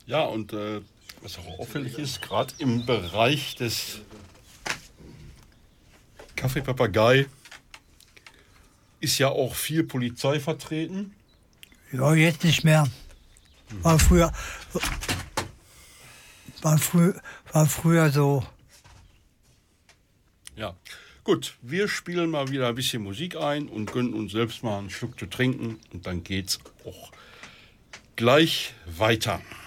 Ja, und was auch auffällig ist, gerade im Bereich des Kaffeepapagei ist ja auch viel Polizei vertreten. Ja, jetzt nicht mehr. War früher, war früher so. Ja, gut, wir spielen mal wieder ein bisschen Musik ein und gönnen uns selbst mal einen Schluck zu trinken und dann geht's auch gleich weiter.